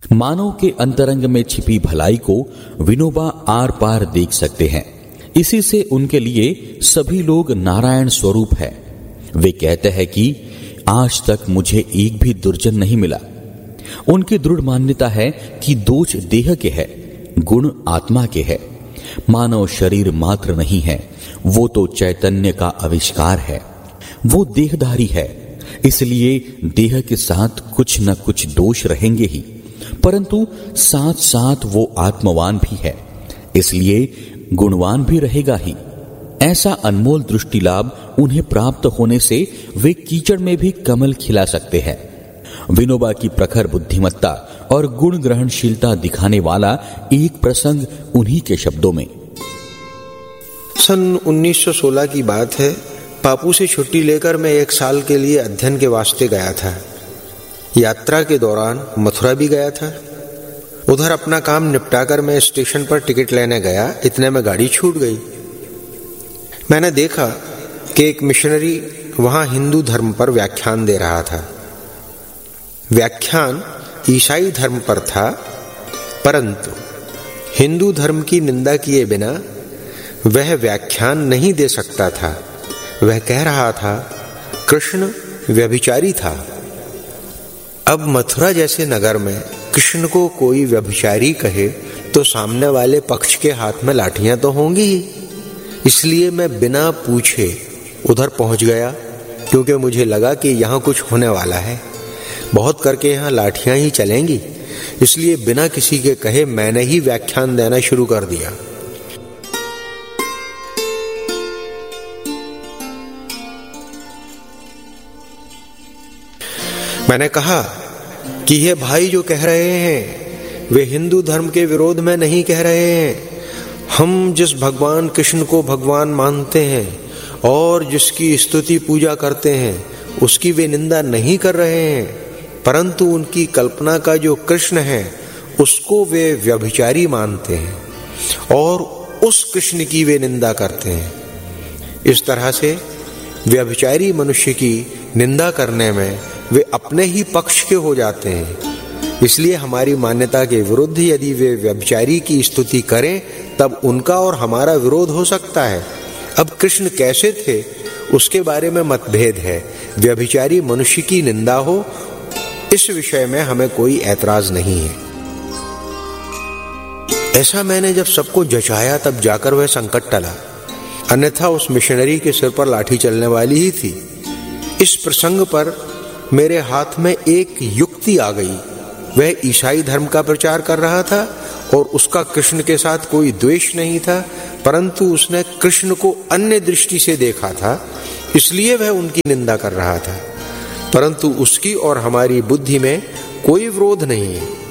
मानव के अंतरंग में छिपी भलाई को विनोबा आर पार देख सकते हैं। इसी से उनके लिए सभी लोग नारायण स्वरूप है। वे कहते हैं कि आज तक मुझे एक भी दुर्जन नहीं मिला। उनकी दृढ़ मान्यता है कि दोष देह के है, गुण आत्मा के है। मानव शरीर मात्र नहीं है, वो तो चैतन्य का आविष्कार है। वो देहधारी है, इसलिए देह के साथ कुछ न कुछ दोष रहेंगे ही, परंतु साथ साथ वो आत्मवान भी है, इसलिए गुणवान भी रहेगा ही। ऐसा अनमोल दृष्टि लाभ उन्हें प्राप्त होने से वे कीचड़ में भी कमल खिला सकते हैं। विनोबा की प्रखर बुद्धिमत्ता और गुण ग्रहणशीलता दिखाने वाला एक प्रसंग उन्हीं के शब्दों में। सन 1916 की बात है। बापू से छुट्टी लेकर मैं 1 साल के लिए अध्ययन के वास्ते गया था। यात्रा के दौरान मथुरा भी गया था। उधर अपना काम निपटाकर मैं स्टेशन पर टिकट लेने गया, इतने में गाड़ी छूट गई। मैंने देखा कि एक मिशनरी वहां हिंदू धर्म पर व्याख्यान दे रहा था। व्याख्यान ईसाई धर्म पर था, परंतु हिंदू धर्म की निंदा किए बिना वह व्याख्यान नहीं दे सकता था। वह कह रहा था कृष्ण व्यभिचारी था। अब मथुरा जैसे नगर में कृष्ण को कोई व्यभिचारी कहे तो सामने वाले पक्ष के हाथ में लाठियां तो होंगी ही। इसलिए मैं बिना पूछे उधर पहुंच गया, क्योंकि मुझे लगा कि यहां कुछ होने वाला है। बहुत करके यहां लाठियां ही चलेंगी, इसलिए बिना किसी के कहे मैंने ही व्याख्यान देना शुरू कर दिया। मैंने कहा कि ये भाई जो कह रहे हैं वे हिंदू धर्म के विरोध में नहीं कह रहे हैं। हम जिस भगवान कृष्ण को भगवान मानते हैं और जिसकी स्तुति पूजा करते हैं उसकी वे निंदा नहीं कर रहे हैं, परंतु उनकी कल्पना का जो कृष्ण है उसको वे व्यभिचारी मानते हैं और उस कृष्ण की वे निंदा करते हैं। इस तरह से व्यभिचारी मनुष्य की निंदा करने में वे अपने ही पक्ष के हो जाते हैं। इसलिए हमारी मान्यता के विरुद्ध यदि वे व्यभिचारी की स्तुति करें तब उनका और हमारा विरोध हो सकता है। अब कृष्ण कैसे थे उसके बारे में मतभेद है। व्यभिचारी मनुष्य की निंदा हो इस विषय में हमें कोई ऐतराज नहीं है। ऐसा मैंने जब सबको जचाया तब जाकर वह संकट टला, अन्यथा उस मिशनरी के सिर पर लाठी चलने वाली ही थी। इस प्रसंग पर मेरे हाथ में एक युक्ति आ गई। वह ईसाई धर्म का प्रचार कर रहा था और उसका कृष्ण के साथ कोई द्वेष नहीं था, परंतु उसने कृष्ण को अन्य दृष्टि से देखा था, इसलिए वह उनकी निंदा कर रहा था। परंतु उसकी और हमारी बुद्धि में कोई विरोध नहीं है।